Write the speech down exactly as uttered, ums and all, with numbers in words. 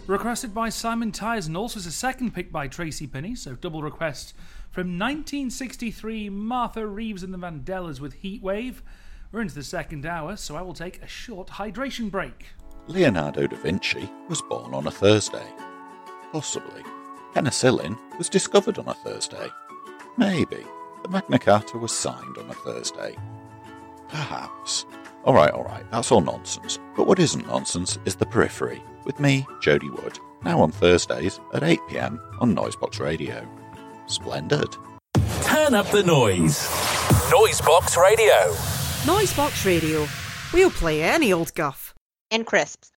requested by Simon Tyers, and also as a second pick by Tracy Pinney, so double request from nineteen sixty-three, Martha Reeves and the Vandellas with Heatwave. We're into the second hour, so I will take a short hydration break. Leonardo da Vinci was born on a Thursday. Possibly. Penicillin was discovered on a Thursday. Maybe. The Magna Carta was signed on a Thursday. Perhaps. Alright, alright, that's all nonsense. But what isn't nonsense is The Periphery, with me, Jody Wood, now on Thursdays at eight p m on Noisebox Radio. Splendid. Turn up the noise. Noisebox Radio. Noisebox Radio. We'll play any old guff. And crisps.